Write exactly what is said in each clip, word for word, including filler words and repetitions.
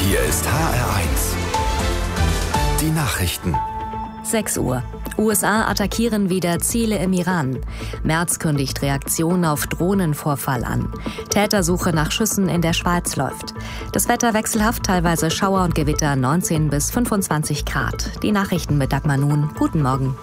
Hier ist H R eins. Die Nachrichten. sechs Uhr. U S A attackieren wieder Ziele im Iran. Merz kündigt Reaktion auf Drohnenvorfall an. Tätersuche nach Schüssen in der Schweiz läuft. Das Wetter wechselhaft, teilweise Schauer und Gewitter, neunzehn bis fünfundzwanzig Grad. Die Nachrichten mit Dagmar Nun. Guten Morgen.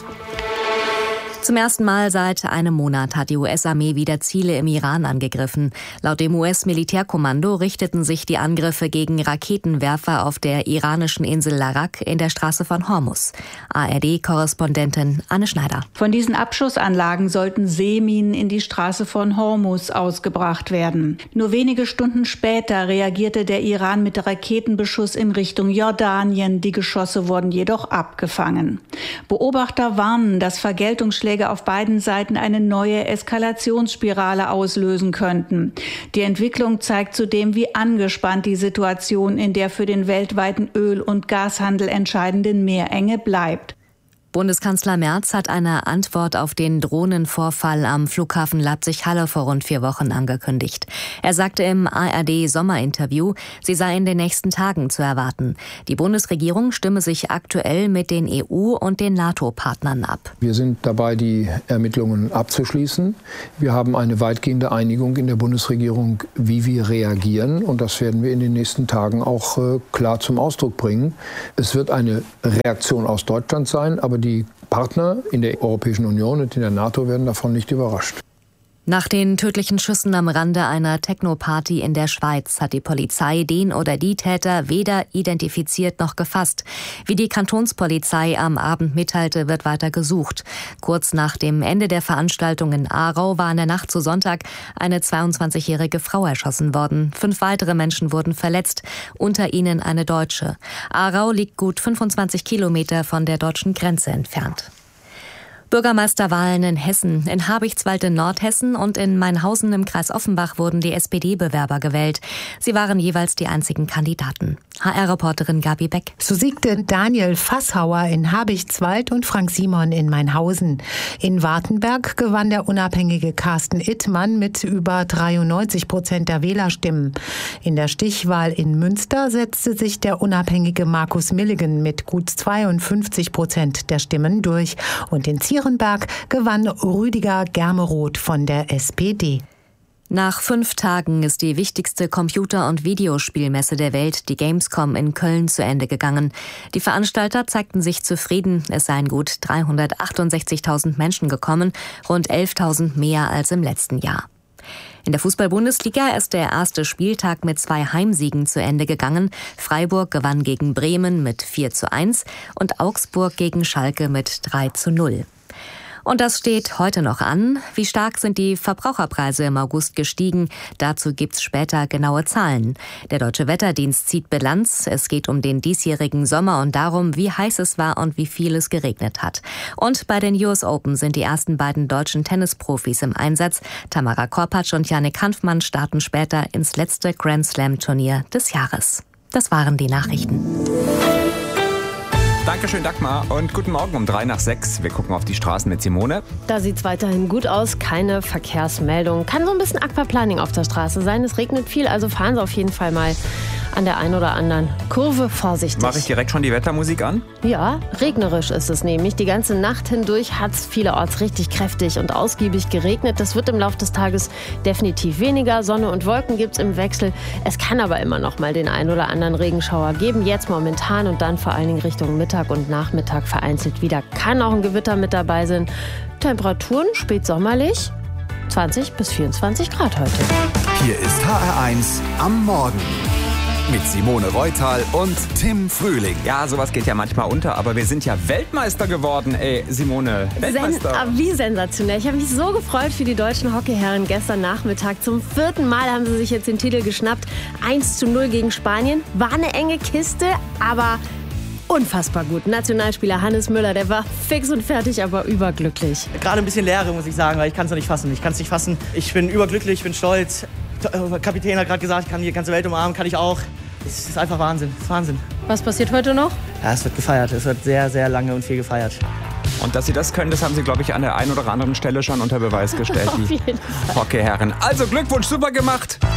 Zum ersten Mal seit einem Monat hat die U S-Armee wieder Ziele im Iran angegriffen. Laut dem U S-Militärkommando richteten sich die Angriffe gegen Raketenwerfer auf der iranischen Insel Larak in der Straße von Hormuz. A R D-Korrespondentin Anne Schneider. Von diesen Abschussanlagen sollten Seeminen in die Straße von Hormuz ausgebracht werden. Nur wenige Stunden später reagierte der Iran mit Raketenbeschuss in Richtung Jordanien. Die Geschosse wurden jedoch abgefangen. Beobachter warnen, dass Vergeltungsschläge auf beiden Seiten eine neue Eskalationsspirale auslösen könnten. Die Entwicklung zeigt zudem, wie angespannt die Situation in der für den weltweiten Öl- und Gashandel entscheidenden Meerenge bleibt. Bundeskanzler Merz hat eine Antwort auf den Drohnenvorfall am Flughafen Leipzig-Halle vor rund vier Wochen angekündigt. Er sagte im A R D-Sommerinterview, sie sei in den nächsten Tagen zu erwarten. Die Bundesregierung stimme sich aktuell mit den E U- und den NATO-Partnern ab. Wir sind dabei, die Ermittlungen abzuschließen. Wir haben eine weitgehende Einigung in der Bundesregierung, wie wir reagieren. Und das werden wir in den nächsten Tagen auch äh, klar zum Ausdruck bringen. Es wird eine Reaktion aus Deutschland sein, aber die Partner in der Europäischen Union und in der NATO werden davon nicht überrascht. Nach den tödlichen Schüssen am Rande einer Techno-Party in der Schweiz hat die Polizei den oder die Täter weder identifiziert noch gefasst. Wie die Kantonspolizei am Abend mitteilte, wird weiter gesucht. Kurz nach dem Ende der Veranstaltung in Aarau war in der Nacht zu Sonntag eine zweiundzwanzigjährige Frau erschossen worden. Fünf weitere Menschen wurden verletzt, unter ihnen eine Deutsche. Aarau liegt gut fünfundzwanzig Kilometer von der deutschen Grenze entfernt. Bürgermeisterwahlen in Hessen. In Habichtswald in Nordhessen und in Mainhausen im Kreis Offenbach wurden die S P D-Bewerber gewählt. Sie waren jeweils die einzigen Kandidaten. H R-Reporterin Gabi Beck. So siegte Daniel Fasshauer in Habichtswald und Frank Simon in Mainhausen. In Wartenberg gewann der unabhängige Carsten Ittmann mit über dreiundneunzig Prozent der Wählerstimmen. In der Stichwahl in Münster setzte sich der unabhängige Markus Milligan mit gut zweiundfünfzig Prozent der Stimmen durch. Und in Zierenberg gewann Rüdiger Germeroth von der S P D. Nach fünf Tagen ist die wichtigste Computer- und Videospielmesse der Welt, die Gamescom in Köln, zu Ende gegangen. Die Veranstalter zeigten sich zufrieden. Es seien gut dreihundertachtundsechzigtausend Menschen gekommen, rund elftausend mehr als im letzten Jahr. In der Fußball-Bundesliga ist der erste Spieltag mit zwei Heimsiegen zu Ende gegangen. Freiburg gewann gegen Bremen mit vier zu eins und Augsburg gegen Schalke mit drei zu null. Und das steht heute noch an. Wie stark sind die Verbraucherpreise im August gestiegen? Dazu gibt's später genaue Zahlen. Der Deutsche Wetterdienst zieht Bilanz. Es geht um den diesjährigen Sommer und darum, wie heiß es war und wie viel es geregnet hat. Und bei den U S Open sind die ersten beiden deutschen Tennisprofis im Einsatz. Tamara Korpatsch und Jannik Hanfmann starten später ins letzte Grand Slam Turnier des Jahres. Das waren die Nachrichten. Dankeschön, Dagmar. Und guten Morgen um drei nach sechs. Wir gucken auf die Straßen mit Simone. Da sieht es weiterhin gut aus. Keine Verkehrsmeldung. Kann so ein bisschen Aquaplaning auf der Straße sein. Es regnet viel, also fahren Sie auf jeden Fall mal an der einen oder anderen Kurve vorsichtig. Mache ich direkt schon die Wettermusik an? Ja, regnerisch ist es nämlich. Die ganze Nacht hindurch hat es vielerorts richtig kräftig und ausgiebig geregnet. Das wird im Laufe des Tages definitiv weniger. Sonne und Wolken gibt es im Wechsel. Es kann aber immer noch mal den einen oder anderen Regenschauer geben. Jetzt momentan und dann vor allen Dingen Richtung Mittag und Nachmittag vereinzelt wieder. Kann auch ein Gewitter mit dabei sein. Temperaturen spätsommerlich. zwanzig bis vierundzwanzig Grad heute. Hier ist H R eins am Morgen. Mit Simone Reutal und Tim Frühling. Ja, sowas geht ja manchmal unter, aber wir sind ja Weltmeister geworden, ey, Simone. Weltmeister. Sen- wie sensationell. Ich habe mich so gefreut für die deutschen Hockeyherren gestern Nachmittag. Zum vierten Mal haben sie sich jetzt den Titel geschnappt. eins zu null gegen Spanien. War eine enge Kiste, aber unfassbar gut. Nationalspieler Hannes Müller, der war fix und fertig, aber überglücklich. Gerade ein bisschen Leere, muss ich sagen, weil ich kann es noch nicht fassen. Ich kann es nicht fassen. Ich bin überglücklich, ich bin stolz. Der Kapitän hat gerade gesagt, ich kann die ganze Welt umarmen, kann ich auch. Es ist einfach Wahnsinn, es ist Wahnsinn. Was passiert heute noch? Ja, es wird gefeiert, es wird sehr, sehr lange und viel gefeiert. Und dass sie das können, das haben sie, glaube ich, an der einen oder anderen Stelle schon unter Beweis gestellt, die Hockeyherren. Also Glückwunsch, super gemacht!